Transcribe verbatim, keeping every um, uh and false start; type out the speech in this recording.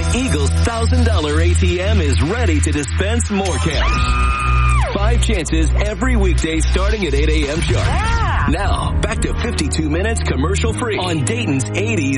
Eagle's one thousand dollars A T M is ready to dispense more cash. Five chances every weekday starting at eight a.m. sharp. Yeah. Now, back to fifty-two minutes commercial free on Dayton's eighties